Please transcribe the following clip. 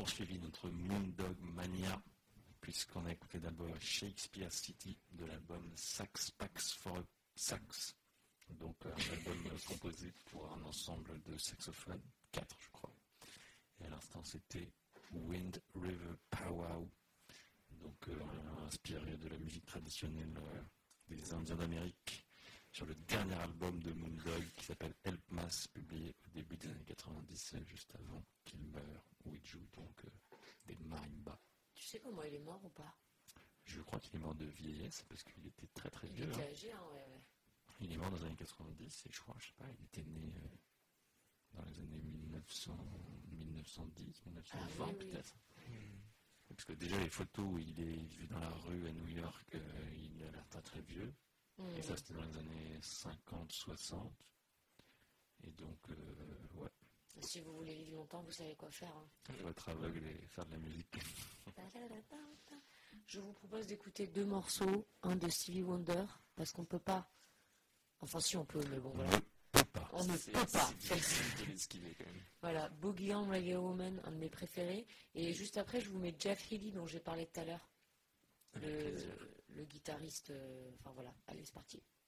poursuivi notre Moondog Mania, puisqu'on a écouté d'abord Shakespeare City de l'album Sax Pax for a Sax, donc un album composé pour un ensemble de saxophones, 4 je crois. Et à l'instant c'était Wind River Powwow, donc inspiré de la musique traditionnelle des Indiens d'Amérique, sur le dernier album de Moondog qui s'appelle Help Mass, publié au début des années 90, juste avant qu'il meure, où il joue donc des marimbas. Tu sais comment il est mort ou pas? Je crois qu'il est mort de vieillesse parce qu'il était très très vieux. Il était âgé, hein, ouais. Il est mort dans les années 90 et je crois, je sais pas, il était né dans les années 1900, 1910, 1920 oui. peut-être. Parce que déjà les photos où il est vu dans la rue à New York, il a l'air très très vieux. Et ça c'était dans les années 50, 60. Et donc, ouais. Si vous voulez vivre longtemps, vous savez quoi faire. Hein. Il faut être aveugle et faire de la musique. Je vous propose d'écouter 2 morceaux, un de Stevie Wonder, parce qu'on peut pas. Enfin, si on peut, mais bon, voilà. On ne peut pas. Voilà, Boogie on Reggae Woman, un de mes préférés. Et juste après, je vous mets Jeff Healey, dont j'ai parlé tout à l'heure. Le guitariste. Enfin voilà, allez, c'est parti.